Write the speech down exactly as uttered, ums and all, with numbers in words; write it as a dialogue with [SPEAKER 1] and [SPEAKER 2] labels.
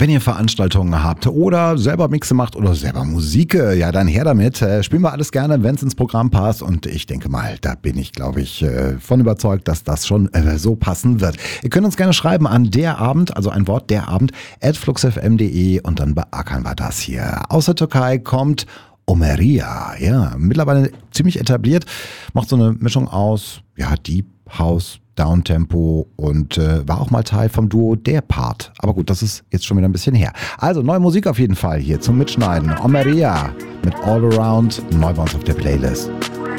[SPEAKER 1] Wenn ihr Veranstaltungen habt oder selber Mixe macht oder selber Musik, ja dann her damit. Spielen wir alles gerne, wenn es ins Programm passt. Und ich denke mal, da bin ich, glaube ich, von überzeugt, dass das schon so passen wird. Ihr könnt uns gerne schreiben an der Abend, also ein Wort der Abend, at fluxfm punkt de und dann beackern wir das hier. Aus der Türkei kommt Omeria, ja, mittlerweile ziemlich etabliert, macht so eine Mischung aus, ja, Deep House, Downtempo und äh, war auch mal Teil vom Duo Der Part. Aber gut, das ist jetzt schon wieder ein bisschen her. Also neue Musik auf jeden Fall hier zum Mitschneiden. Omeria mit All Around, neu bei uns auf der Playlist.